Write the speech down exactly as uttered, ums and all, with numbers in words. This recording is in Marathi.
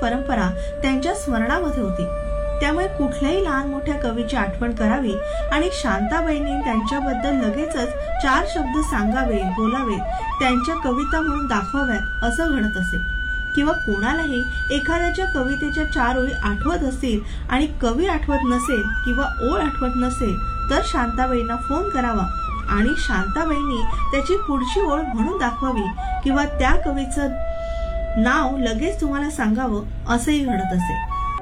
परंपरा त्यांच्या स्मरणामध्ये होती। त्यामुळे कुठल्याही लहान मोठ्या कवीची आठवण करावी आणि शांताबाईंनी त्यांच्याबद्दल लगेचच चार शब्द सांगावे, बोलावे, त्यांच्या कविता म्हणून दाखवाव्यात असं घडत असे। किंवा कोणालाही एखाद्याच्या कवितेच्या चार ओळी आठवत असतील आणि कवी आठवत नसेल किंवा ओळ आठवत नसेल तर शांताबाईंना फोन करावा आणि शांताबाईंनी त्याची पुढची ओळ म्हणून दाखवावी किंवा त्या कवीचं नाव लगेच तुम्हाला सांगावं असंही घडत असे।